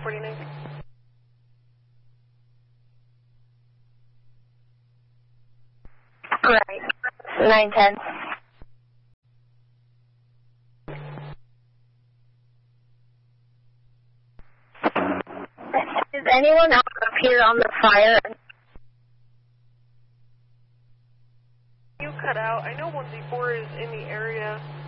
49. Right. 910. Is anyone else up here on the fire? You cut out. I know 1Z4 is in the area.